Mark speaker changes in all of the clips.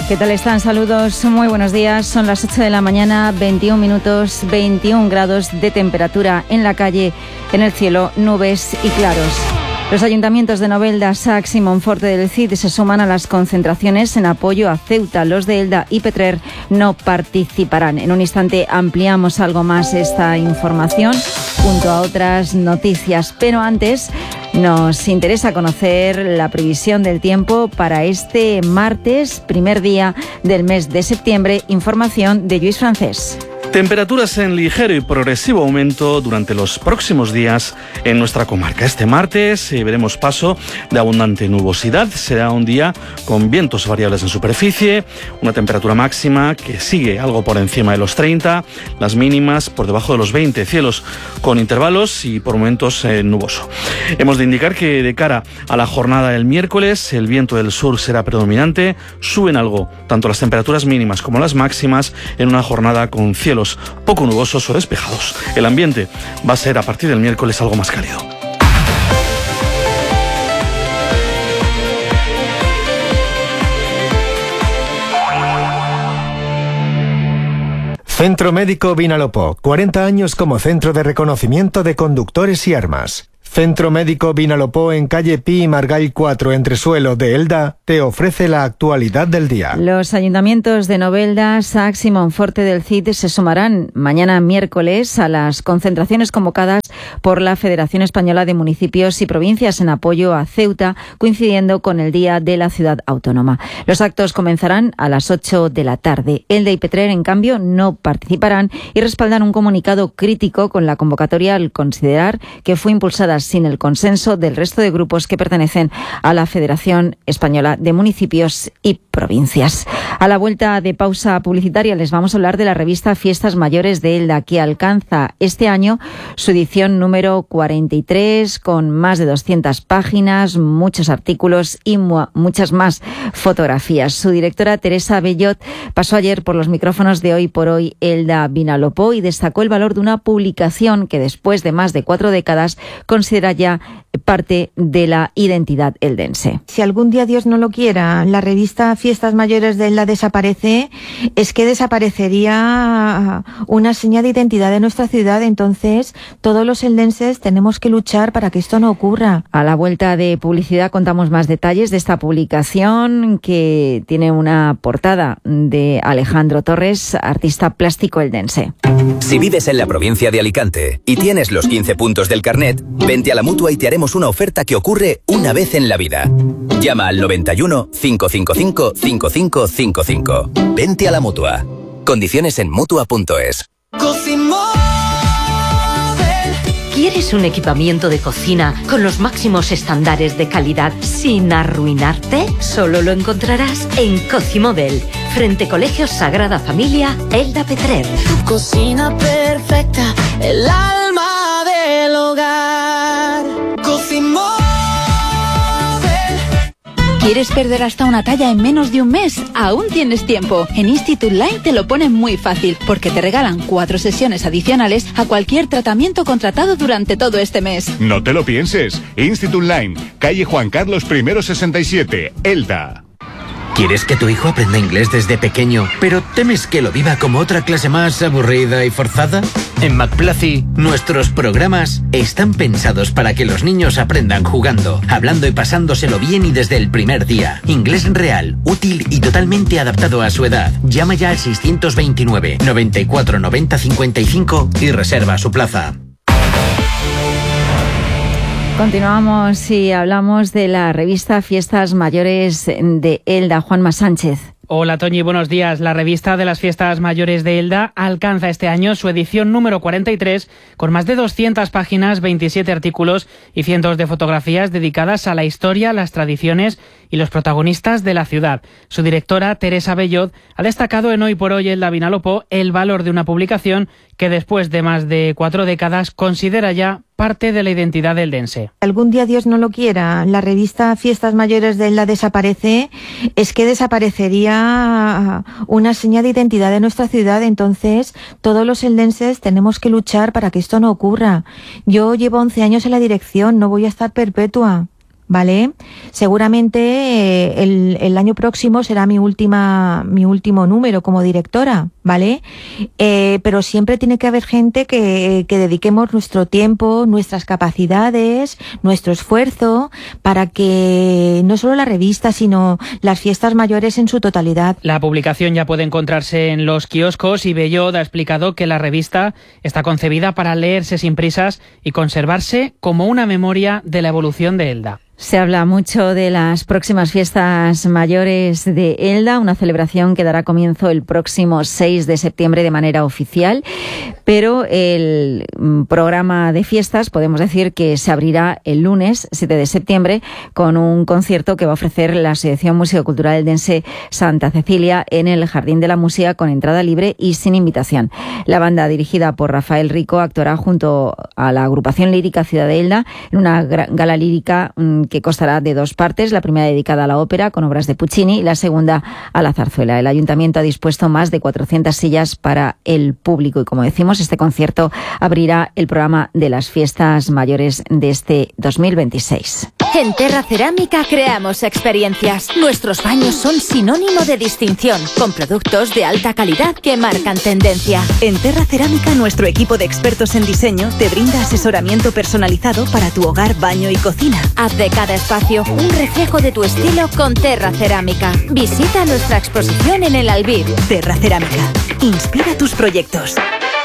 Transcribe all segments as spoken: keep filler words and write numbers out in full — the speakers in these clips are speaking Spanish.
Speaker 1: ¿Qué tal están? Saludos, muy buenos días. Son las ocho de la mañana, veintiún minutos, veintiún grados de temperatura en la calle, en el cielo, nubes y claros. Los ayuntamientos de Novelda, Sax y Monforte del Cid se suman a las concentraciones en apoyo a Ceuta. Los de Elda y Petrer no participarán. En un instante ampliamos algo más esta información junto a otras noticias, pero antes nos interesa conocer la previsión del tiempo para este martes, primer día del mes de septiembre. Información de Lluís Francés.
Speaker 2: Temperaturas en ligero y progresivo aumento durante los próximos días en nuestra comarca. Este martes eh, veremos paso de abundante nubosidad. Será un día con vientos variables en superficie, una temperatura máxima que sigue algo por encima de los treinta, las mínimas por debajo de los veinte, cielos con intervalos y por momentos eh, nuboso. Hemos de indicar que de cara a la jornada del miércoles el viento del sur será predominante, suben algo tanto las temperaturas mínimas como las máximas en una jornada con cielos poco nubosos o despejados. El ambiente va a ser a partir del miércoles algo más cálido.
Speaker 3: Centro Médico Vinalopó, cuarenta años como centro de reconocimiento de conductores y armas. Centro Médico Vinalopó en calle Pi y Margall cuatro, entresuelo de Elda, te ofrece la actualidad del día.
Speaker 1: Los ayuntamientos de Novelda, Sax y Monforte del Cid se sumarán mañana miércoles a las concentraciones convocadas por la Federación Española de Municipios y Provincias en apoyo a Ceuta, coincidiendo con el Día de la Ciudad Autónoma. Los actos comenzarán a las ocho de la tarde. Elda y Petrer, en cambio, no participarán y respaldan un comunicado crítico con la convocatoria al considerar que fue impulsada sin el consenso del resto de grupos que pertenecen a la Federación Española de Municipios y Provincias. A la vuelta de pausa publicitaria les vamos a hablar de la revista Fiestas Mayores de Elda, que alcanza este año su edición número cuarenta y tres, con más de doscientas páginas, muchos artículos y mu- muchas más fotografías. Su directora, Teresa Bellot, pasó ayer por los micrófonos de Hoy por Hoy Elda Vinalopó y destacó el valor de una publicación que después de más de cuatro décadas considera ya parte de la identidad eldense.
Speaker 4: Si algún día, Dios no lo quiera, la revista Fiestas Mayores de Elda desaparece, es que desaparecería una seña de identidad de nuestra ciudad. Entonces, todos los eldenses tenemos que luchar para que esto no ocurra.
Speaker 1: A la vuelta de publicidad contamos más detalles de esta publicación, que tiene una portada de Alejandro Torres, artista plástico eldense.
Speaker 5: Si vives en la provincia de Alicante y tienes los quince puntos del carnet, vente a la Mutua y te haremos una oferta que ocurre una vez en la vida. Llama al noventa y uno, cinco cinco cinco, cinco cinco cinco cinco. Vente a la Mutua. Condiciones en mutua punto es.
Speaker 6: ¿Quieres un equipamiento de cocina con los máximos estándares de calidad sin arruinarte? Solo lo encontrarás en Cocimóvel, frente Colegio Sagrada Familia, Elda Petrer.
Speaker 7: Tu cocina perfecta, el alma del hogar. Cocimóvel.
Speaker 8: ¿Quieres perder hasta una talla en menos de un mes? Aún tienes tiempo. En Institut Line te lo ponen muy fácil, porque te regalan cuatro sesiones adicionales a cualquier tratamiento contratado durante todo este mes.
Speaker 9: No te lo pienses. Institut Line, calle Juan Carlos I sesenta y siete, Elda.
Speaker 10: ¿Quieres que tu hijo aprenda inglés desde pequeño, pero temes que lo viva como otra clase más aburrida y forzada? En McPlacy, nuestros programas están pensados para que los niños aprendan jugando, hablando y pasándoselo bien y desde el primer día. Inglés real, útil y totalmente adaptado a su edad. Llama ya al seiscientos veintinueve, noventa y cuatro, noventa, cincuenta y cinco y reserva su plaza.
Speaker 1: Continuamos y hablamos de la revista Fiestas Mayores de Elda. Juanma Sánchez.
Speaker 11: Hola Toñi, buenos días. La revista de las Fiestas Mayores de Elda alcanza este año su edición número cuarenta y tres, con más de doscientas páginas, veintisiete artículos y cientos de fotografías dedicadas a la historia, las tradiciones y los protagonistas de la ciudad. Su directora, Teresa Bellot, ha destacado en Hoy por Hoy Elda Vinalopó el valor de una publicación que después de más de cuatro décadas considera ya parte de la identidad eldense.
Speaker 4: Algún día, Dios no lo quiera, la revista Fiestas Mayores de Elda desaparece, es que desaparecería una seña de identidad de nuestra ciudad. Entonces, todos los eldenses tenemos que luchar para que esto no ocurra. Yo llevo once años en la dirección, no voy a estar perpetua. ¿vale? Seguramente eh, el, el año próximo será mi última, mi último número como directora, ¿vale? Eh, pero siempre tiene que haber gente que, que dediquemos nuestro tiempo, nuestras capacidades, nuestro esfuerzo para que no solo la revista, sino las fiestas mayores en su totalidad.
Speaker 11: La publicación ya puede encontrarse en los kioscos y Bellot ha explicado que la revista está concebida para leerse sin prisas y conservarse como una memoria de la evolución de Elda.
Speaker 1: Se habla mucho de las próximas fiestas mayores de Elda, una celebración que dará comienzo el próximo seis de septiembre de manera oficial, pero el programa de fiestas podemos decir que se abrirá el lunes siete de septiembre con un concierto que va a ofrecer la Asociación Museo-Cultural Eldense Santa Cecilia en el Jardín de la Música con entrada libre y sin invitación. La banda dirigida por Rafael Rico actuará junto a la agrupación lírica Ciudad de Elda en una gala lírica que constará de dos partes, la primera dedicada a la ópera con obras de Puccini y la segunda a la zarzuela. El Ayuntamiento ha dispuesto más de cuatrocientas sillas para el público y, como decimos, este concierto abrirá el programa de las fiestas mayores de este dos mil veintiséis.
Speaker 12: En Terra Cerámica creamos experiencias. Nuestros baños son sinónimo de distinción, con productos de alta calidad que marcan tendencia.
Speaker 13: En Terra Cerámica, nuestro equipo de expertos en diseño te brinda asesoramiento personalizado para tu hogar, baño y cocina.
Speaker 12: Haz de cada espacio un reflejo de tu estilo con Terra Cerámica. Visita nuestra exposición en el Albir.
Speaker 13: Terra Cerámica. Inspira tus proyectos.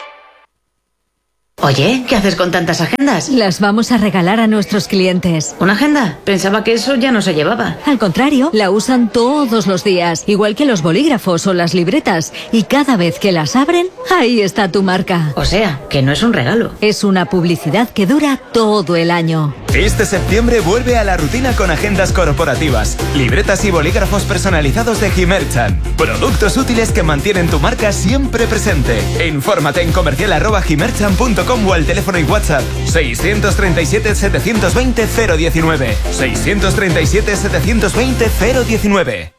Speaker 14: Oye, ¿qué haces con tantas agendas?
Speaker 6: Las vamos a regalar a nuestros clientes.
Speaker 14: ¿Una agenda? Pensaba que eso ya no se llevaba.
Speaker 6: Al contrario, la usan todos los días, igual que los bolígrafos o las libretas. Y cada vez que las abren, ahí está tu marca.
Speaker 14: O sea, que no es un regalo.
Speaker 6: Es una publicidad que dura todo el año.
Speaker 15: Este septiembre vuelve a la rutina con agendas corporativas, libretas y bolígrafos personalizados de Himerchan. Productos útiles que mantienen tu marca siempre presente. Infórmate en comercial arroba himerchan punto com o al teléfono y WhatsApp seiscientos treinta y siete, setecientos veinte, cero diecinueve. seiscientos treinta y siete, setecientos veinte, cero diecinueve.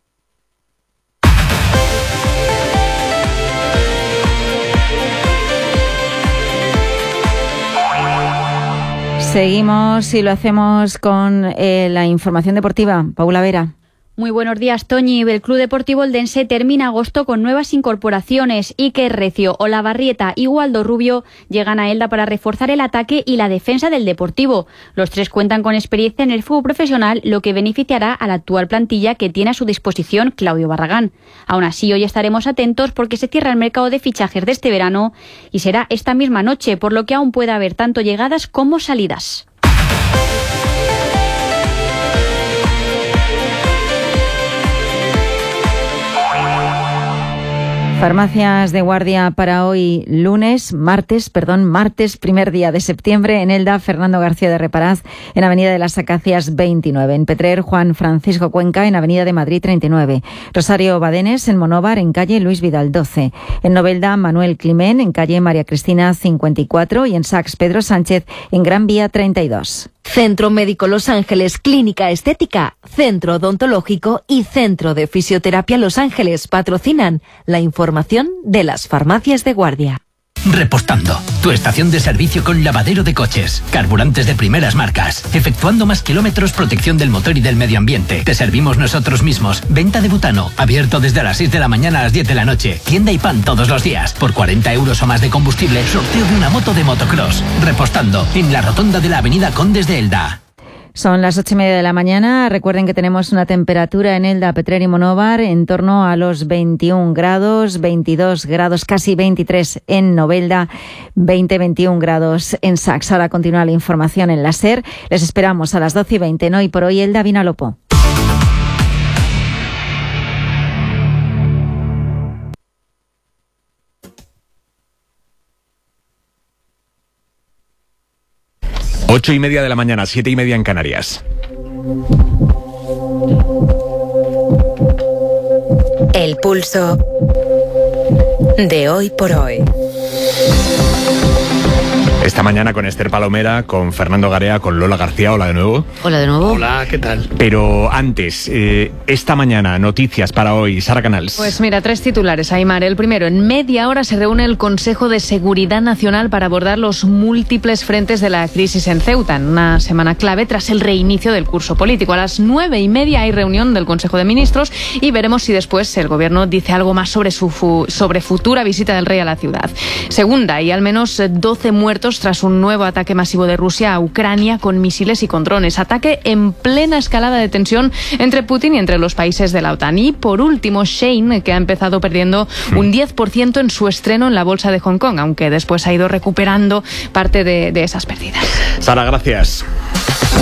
Speaker 1: Seguimos y lo hacemos con eh, la información deportiva. Paula Vera.
Speaker 16: Muy buenos días, Toñi. El Club Deportivo Eldense termina agosto con nuevas incorporaciones. Iker Recio, Olavarrieta y Waldo Rubio llegan a Elda para reforzar el ataque y la defensa del Deportivo. Los tres cuentan con experiencia en el fútbol profesional, lo que beneficiará a la actual plantilla que tiene a su disposición Claudio Barragán. Aún así, hoy estaremos atentos porque se cierra el mercado de fichajes de este verano y será esta misma noche, por lo que aún puede haber tanto llegadas como salidas.
Speaker 1: Farmacias de guardia para hoy lunes, martes, perdón, martes, primer día de septiembre en Elda, Fernando García de Reparaz, en Avenida de las Acacias veintinueve, en Petrer, Juan Francisco Cuenca, en Avenida de Madrid treinta y nueve, Rosario Badenes, en Monóvar, en calle Luis Vidal doce, en Novelda, Manuel Climén, en calle María Cristina cincuenta y cuatro y en Sax, Pedro Sánchez, en Gran Vía treinta y dos.
Speaker 6: Centro Médico Los Ángeles, Clínica Estética, Centro Odontológico y Centro de Fisioterapia Los Ángeles patrocinan la información de las farmacias de guardia.
Speaker 10: Repostando, tu estación de servicio con lavadero de coches, carburantes de primeras marcas, efectuando más kilómetros, protección del motor y del medio ambiente. Te servimos nosotros mismos. Venta de butano, abierto desde las seis de la mañana a las diez de la noche. Tienda y pan todos los días. Por cuarenta euros o más de combustible, sorteo de una moto de motocross. Repostando, en la rotonda de la avenida Condes de Elda.
Speaker 1: Son las ocho y media de la mañana. Recuerden que tenemos una temperatura en Elda, Petrer y Monóvar en torno a los veintiún grados, veintidós grados, casi veintitrés en Novelda, veinte, veintiún grados en Sax. Ahora continúa la información en la SER. Les esperamos a las doce y veinte, ¿no? Y por hoy Elda Vinalopó.
Speaker 9: Ocho y media de la mañana, siete y media en Canarias.
Speaker 12: El pulso de hoy por hoy.
Speaker 17: Esta mañana con Esther Palomera, con Fernando Garea, con Lola García. Hola de nuevo.
Speaker 14: Hola de nuevo.
Speaker 18: Hola, ¿qué tal?
Speaker 17: Pero antes, eh, esta mañana, noticias para hoy. Sara Canals.
Speaker 19: Pues mira, tres titulares, Aimar. El primero, en media hora se reúne el Consejo de Seguridad Nacional para abordar los múltiples frentes de la crisis en Ceuta, en una semana clave tras el reinicio del curso político. A las nueve y media hay reunión del Consejo de Ministros y veremos si después el Gobierno dice algo más sobre su fu- sobre futura visita del rey a la ciudad. Segunda, hay al menos doce muertos tras un nuevo ataque masivo de Rusia a Ucrania con misiles y con drones. Ataque en plena escalada de tensión entre Putin y entre los países de la OTAN. Y por último, Shein, que ha empezado perdiendo un diez por ciento en su estreno en la bolsa de Hong Kong, aunque después ha ido recuperando parte de, de esas pérdidas.
Speaker 17: Sara, gracias.